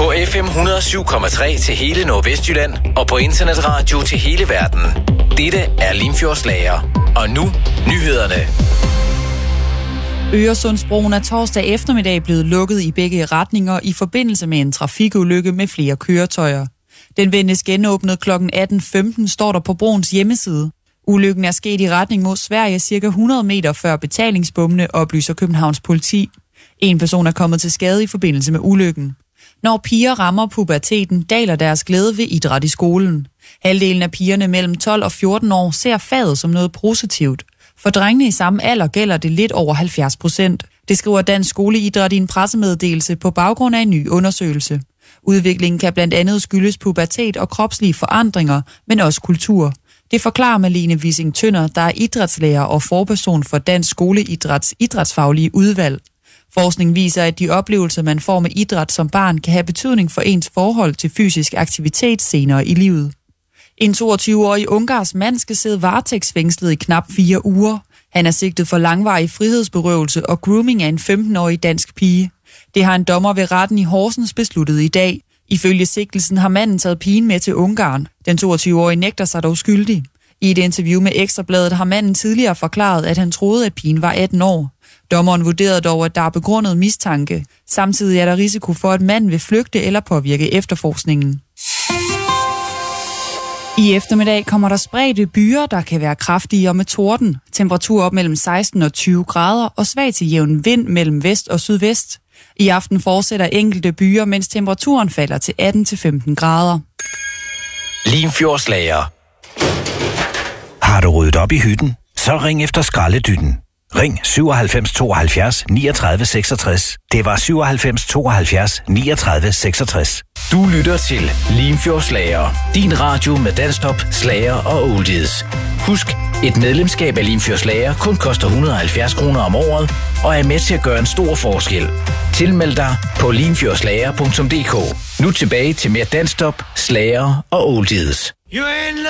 På FM 107,3 til hele Nordvestjylland og på internetradio til hele verden. Dette er Limfjordslager. Og nu, nyhederne. Øresundsbroen er torsdag eftermiddag blevet lukket i begge retninger i forbindelse med en trafikulykke med flere køretøjer. Den ventes genåbnet kl. 18.15, står der på broens hjemmeside. Ulykken er sket i retning mod Sverige ca. 100 meter før betalingsbommene, oplyser Københavns politi. En person er kommet til skade i forbindelse med ulykken. Når piger rammer puberteten, daler deres glæde ved idræt i skolen. Halvdelen af pigerne mellem 12 og 14 år ser faget som noget positivt. For drengene i samme alder gælder det lidt over 70%. Det skriver Dansk Skoleidræt i en pressemeddelelse på baggrund af en ny undersøgelse. Udviklingen kan blandt andet skyldes pubertet og kropslige forandringer, men også kultur. Det forklarer Malene Wissing Tønder, der er idrætslærer og forperson for Dansk Skoleidræts idrætsfaglige udvalg. Forskning viser, at de oplevelser, man får med idræt som barn, kan have betydning for ens forhold til fysisk aktivitet senere i livet. En 22-årig ungarsk mand skal sidde varetægtsfængslet i knap 4 uger. Han er sigtet for langvarig frihedsberøvelse og grooming af en 15-årig dansk pige. Det har en dommer ved retten i Horsens besluttet i dag. Ifølge sigtelsen har manden taget pigen med til Ungarn. Den 22-årige nægter sig dog skyldig. I et interview med Ekstra Bladet har manden tidligere forklaret, at han troede, at pigen var 18 år. Dommeren vurderede dog, at der er begrundet mistanke. Samtidig er der risiko for, at manden vil flygte eller påvirke efterforskningen. I eftermiddag kommer der spredte byer, der kan være kraftige og med torden. Temperatur op mellem 16 og 20 grader og svag til jævn vind mellem vest og sydvest. I aften fortsætter enkelte byer, mens temperaturen falder til 18-15 grader. Limfjordslager. Har du ryddet op i hytten? Så ring efter skraldedytten. Ring 97 72 39 66. Det var 97 72 39 66. Du lytter til Limfjordslager. Din radio med danstop, slager og oldies. Husk, et medlemskab af Limfjordslager kun koster 170 kroner om året og er med til at gøre en stor forskel. Tilmeld dig på limfjordslager.dk. Nu tilbage til mere danstop, slager og oldies.